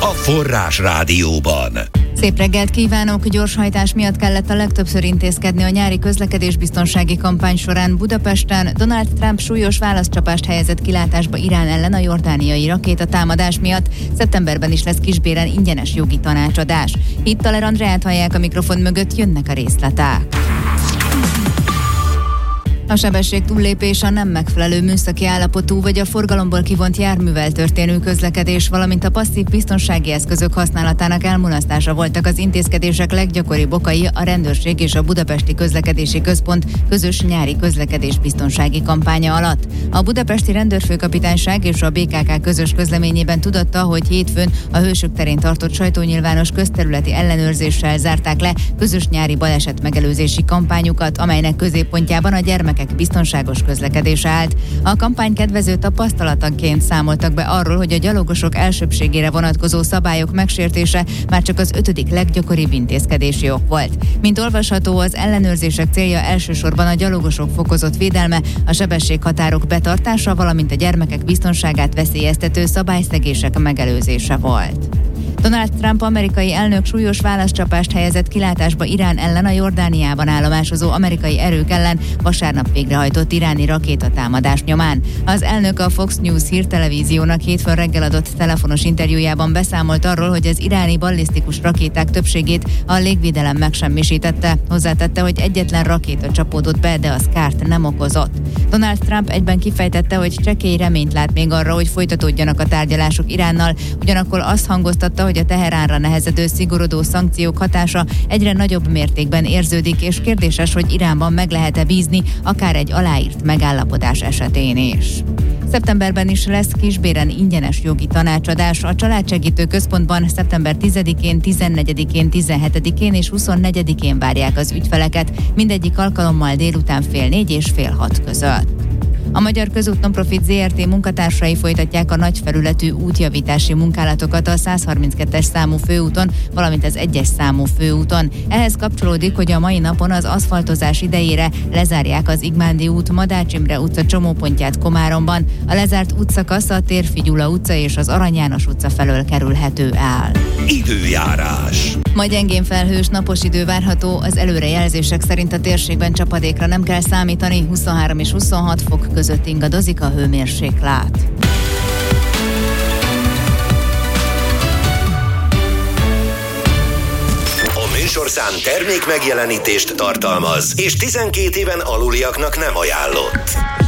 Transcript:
a Forrás Rádióban. Szép reggelt kívánok! Gyorshajtás miatt kellett a legtöbbször intézkedni a nyári közlekedésbiztonsági kampány során Budapesten. Donald Trump súlyos válaszcsapást helyezett kilátásba Irán ellen a jordániai rakétatámadás miatt. Szeptemberben is lesz Kisbéren ingyenes jogi tanácsadás. Hittaler Andreát hallják a mikrofon mögött, jönnek a részletek. A sebesség túllépés, a nem megfelelő műszaki állapotú vagy a forgalomból kivont járművel történő közlekedés, valamint a passzív biztonsági eszközök használatának elmulasztása voltak az intézkedések leggyakoribb okai a rendőrség és a Budapesti Közlekedési Központ közös nyári közlekedésbiztonsági kampánya alatt. A Budapesti Rendőrfőkapitányság és a BKK közös közleményében tudatta, hogy hétfőn a Hősök terén tartott sajtónyilvános közterületi ellenőrzéssel zárták le közös nyári baleset megelőzési kampányukat, amelynek középpontjában a gyermekek biztonságos közlekedése állt. A kampány kedvező tapasztalatanként számoltak be arról, hogy a gyalogosok elsőbbségére vonatkozó szabályok megsértése már csak az 5. leggyakoribb intézkedési ok volt. Mint olvasható, az ellenőrzések célja elsősorban a gyalogosok fokozott védelme, a sebességhatárok betartása, valamint a gyermekek biztonságát veszélyeztető szabályszegések megelőzése volt. Donald Trump amerikai elnök súlyos válaszcsapást helyezett kilátásba Irán ellen a Jordániában állomásozó amerikai erők ellen vasárnap végrehajtott iráni rakétatámadás nyomán. Az elnök a Fox News hírtelevíziónak hétfőn reggel adott telefonos interjújában beszámolt arról, hogy az iráni ballisztikus rakéták többségét a légvédelem megsemmisítette. Hozzátette, hogy egyetlen rakéta csapódott be, de az kárt nem okozott. Donald Trump egyben kifejtette, hogy csekély reményt lát még arra, hogy folytatódjanak a tárgyalások Iránnal, ugyanakkor azt hangoztatta, hogy a Teheránra nehezedő szigorodó szankciók hatása egyre nagyobb mértékben érződik, és kérdéses, hogy Iránban meg lehet-e bízni, akár egy aláírt megállapodás esetén is. Szeptemberben is lesz Kisbéren ingyenes jogi tanácsadás. A Családsegítő Központban szeptember 10-én, 14-én, 17-én és 24-én várják az ügyfeleket, mindegyik alkalommal délután 5:30 és 5:30 között. A Magyar Közút Nonprofit Zrt. Munkatársai folytatják a nagyfelületű útjavítási munkálatokat a 132-es számú főúton, valamint az 1-es számú főúton. Ehhez kapcsolódik, hogy a mai napon az aszfaltozás idejére lezárják az Igmándi út, Madács Imre utca csomópontját Komáromban. A lezárt útszakasz a Térfi Gyula utca és az Arany János utca felől kerülhető el. Időjárás. Ma gyengén felhős, napos idő várható, az előrejelzések szerint a térségben csapadékra nem kell számítani, 23 és 26 fok között ingadozik a hőmérséklet. A műsorszám termék megjelenítést tartalmaz, és 12 éven aluliaknak nem ajánlott.